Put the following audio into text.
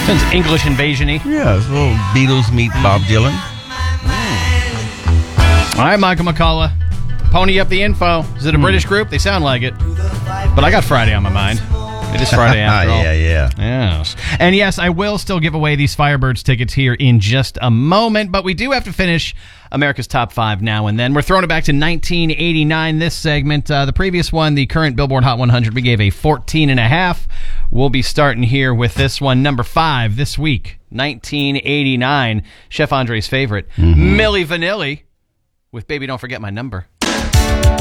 Sounds English invasion-y. Yeah, it's a little Beatles meet Bob Dylan. All right, Michael McCullough. Pony up the info. Is it a British group? They sound like it. But I got Friday on my mind. It is Friday after all. Yeah. Yes. And yes, I will still give away these Firebirds tickets here in just a moment, but we do have to finish America's Top 5 now and then. We're throwing it back to 1989, this segment. The previous one, the current Billboard Hot 100, we gave a 14.5. We'll be starting here with this one, number 5 this week, 1989. Chef Andre's favorite, Milli Vanilli with Baby Don't Forget My Number.